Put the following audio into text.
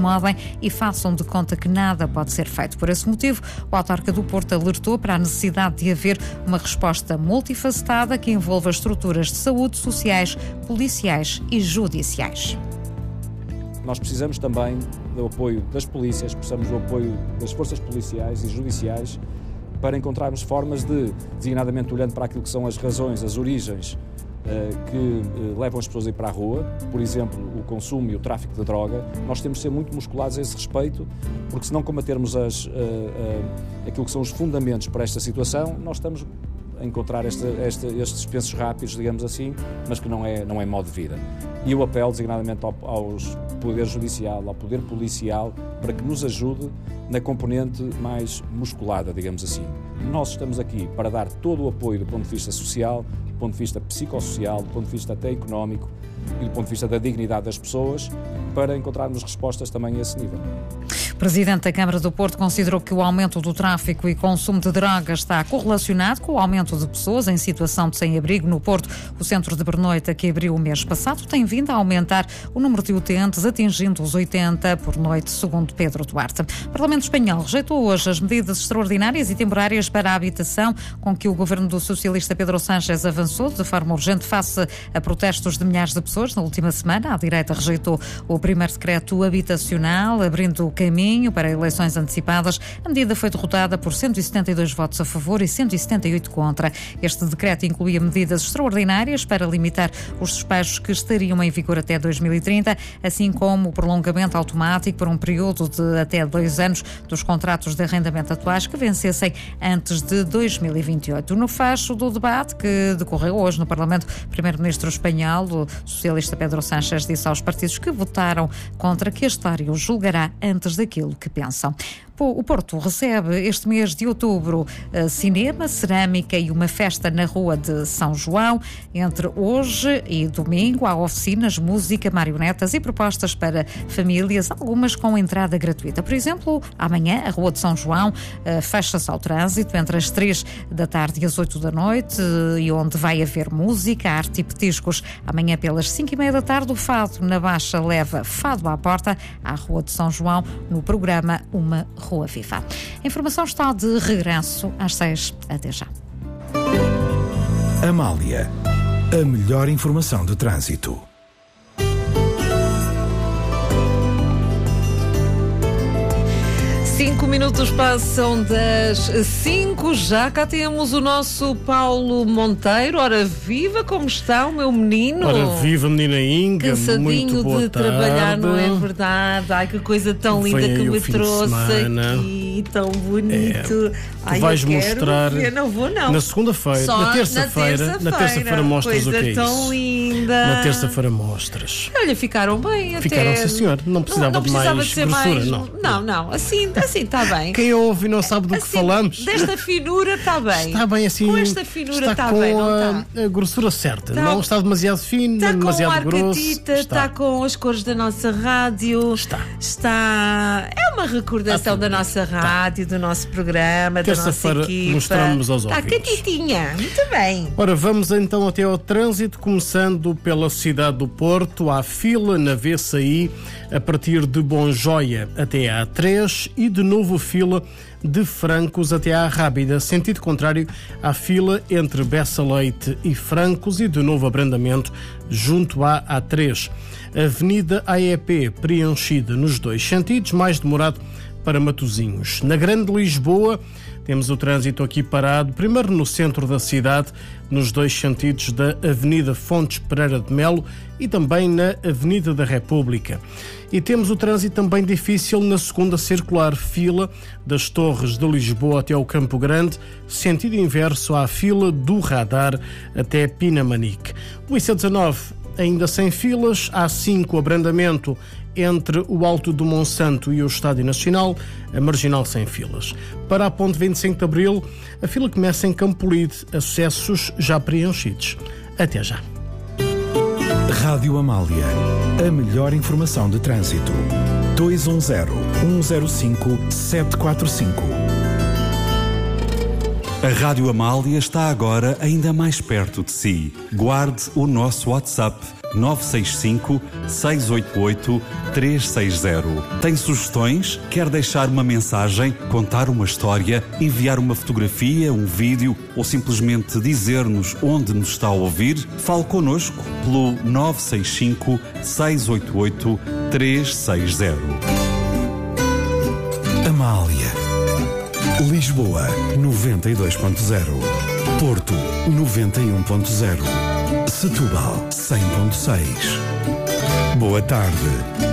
acomodem e façam de conta que nada pode ser feito. Por esse motivo, o autarca do Porto alertou para a necessidade de haver uma resposta multifacetada que envolva estruturas de saúde, sociais, policiais e judiciais. Nós precisamos também do apoio das polícias, precisamos do apoio das forças policiais e judiciais para encontrarmos formas de, designadamente olhando para aquilo que são as razões, as origens que levam as pessoas a ir para a rua, por exemplo, o consumo e o tráfico de droga, nós temos de ser muito musculados a esse respeito, porque se não combatermos aquilo que são os fundamentos para esta situação, nós estamos a encontrar estes pensos rápidos, digamos assim, mas que não é modo de vida. E eu apelo designadamente ao Poder Judicial, ao Poder Policial, para que nos ajude na componente mais musculada, digamos assim. Nós estamos aqui para dar todo o apoio do ponto de vista social, do ponto de vista psicossocial, do ponto de vista até económico e do ponto de vista da dignidade das pessoas, para encontrarmos respostas também a esse nível. O Presidente da Câmara do Porto considerou que o aumento do tráfico e consumo de drogas está correlacionado com o aumento de pessoas em situação de sem-abrigo no Porto. O centro de pernoita, que abriu o mês passado, tem vindo a aumentar o número de utentes, atingindo os 80 por noite, segundo Pedro Duarte. O Parlamento Espanhol rejeitou hoje as medidas extraordinárias e temporárias para a habitação com que o governo do socialista Pedro Sánchez avançou de forma urgente face a protestos de milhares de pessoas na última semana. A direita rejeitou o primeiro decreto habitacional, abrindo o caminho para eleições antecipadas. A medida foi derrotada por 172 votos a favor e 178 contra. Este decreto incluía medidas extraordinárias para limitar os despejos que estariam em vigor até 2030, assim como o prolongamento automático por um período de até 2 anos dos contratos de arrendamento atuais que vencessem antes de 2028. No fecho do debate que decorreu hoje no Parlamento, o primeiro-ministro espanhol, o socialista Pedro Sánchez, disse aos partidos que votaram contra que a história os julgará antes daquilo que pensam. O Porto recebe este mês de outubro cinema, cerâmica e uma festa na Rua de São João. Entre hoje e domingo há oficinas, música, marionetas e propostas para famílias, algumas com entrada gratuita. Por exemplo, amanhã a Rua de São João fecha-se ao trânsito entre as 3 da tarde e as 8 da noite, e onde vai haver música, arte e petiscos. Amanhã pelas 5:30 da tarde o Fado na Baixa leva Fado à porta à Rua de São João no programa Uma Rua Viva. A informação está de regresso às 6. Até já. Amália, a melhor informação de trânsito. 5 minutos passam das 5, já cá temos o nosso Paulo Monteiro. Ora viva, como está o meu menino? Ora viva, menina Inga, cansadinho muito boa de tarde. Trabalhar, não é verdade? Ai, que coisa tão linda que me trouxe aqui, tão bonito. Tu vais mostrar não vou não. Na segunda-feira, na terça-feira mostras coisa o que é tão isso. linda. Na terça-feira mostras. Olha, ficaram bem até. Ficaram, sim senhor, não precisava de mais grossura, não, assim está bem. Quem ouve e não sabe do que falamos. Desta finura está bem. Está bem assim. Com esta finura está com bem, não está? A grossura certa. Não está demasiado fino, nem demasiado grosso. Está com as cores da nossa rádio. Está. É uma recordação da nossa rádio, do nosso programa, da nossa equipa. Mostramos aos ouvintes. Está catitinha. Muito bem. Ora, vamos então até ao trânsito, começando pela cidade do Porto. Há fila na VCI a partir de Bonjoia até à A3 e de novo fila de Francos até à Rábida. Sentido contrário, há fila entre Bessa Leite e Francos e de novo abrandamento junto à A3. Avenida AEP preenchida nos 2 sentidos, mais demorado para Matosinhos. Na Grande Lisboa, temos o trânsito aqui parado, primeiro no centro da cidade, nos 2 sentidos da Avenida Fontes Pereira de Melo e também na Avenida da República. E temos o trânsito também difícil na segunda circular, fila das Torres de Lisboa até ao Campo Grande, sentido inverso à fila do Radar até Pinamanique. O IC19 ainda sem filas, há 5 abrandamento entre o Alto do Monsanto e o Estádio Nacional, a marginal sem filas. Para a ponte 25 de Abril, a fila começa em Campolide, acessos já preenchidos. Até já. Rádio Amália, a melhor informação de trânsito. 210-105-745. A Rádio Amália está agora ainda mais perto de si. Guarde o nosso WhatsApp 965 688 360. Tem sugestões? Quer deixar uma mensagem, contar uma história, enviar uma fotografia, um vídeo ou simplesmente dizer-nos onde nos está a ouvir? Fale connosco pelo 965 688 360. Amália. Lisboa 92.0, Porto 91.0, Setúbal 100.6. Boa tarde.